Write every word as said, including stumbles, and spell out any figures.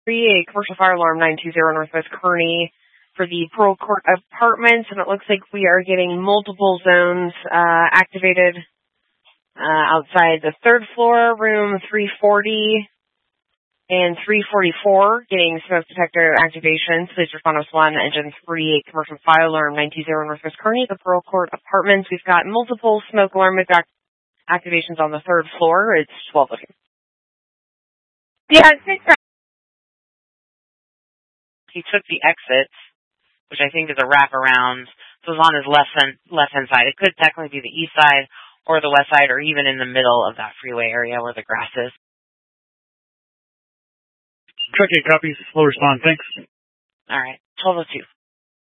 a commercial fire alarm nine two zero Northwest Kearney for the Pearl Court Apartments, and it looks like we are getting multiple zones uh, activated uh, outside the third floor, room three forty and three forty-four, getting smoke detector activations. Please respond with one, engine three eight, commercial fire alarm nine two zero Northwest Kearney, the Pearl Court Apartments. We've got multiple smoke alarm activations on the third floor. It's twelve looking. Yeah, six. He took the exits, which I think is a wraparound, so it's on his left hand, left hand side. It could technically be the east side or the west side or even in the middle of that freeway area where the grass is. Truck eight copies. Slow respond. Thanks. All right. twelve oh two.